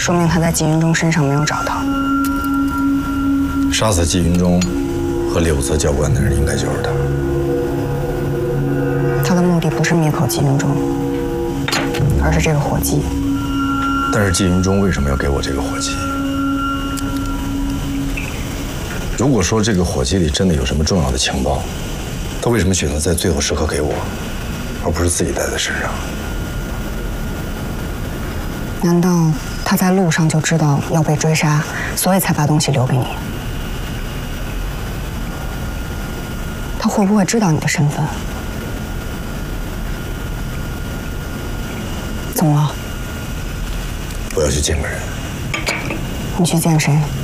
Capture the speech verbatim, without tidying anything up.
说明他在季云中身上没有找到。 杀死季云中和柳泽教官的人，应该就是他。 他的目的不是灭口季云中，而是这个火鸡。 但是季云中为什么要给我这个火鸡？如果说这个火鸡里真的有什么重要的情报，他为什么选择在最后时刻给我，而不是自己带在身上？ 难道他在路上就知道要被追杀，所以才把东西留给你？他会不会知道你的身份？怎么了？ 我要去见个人。 你去见谁？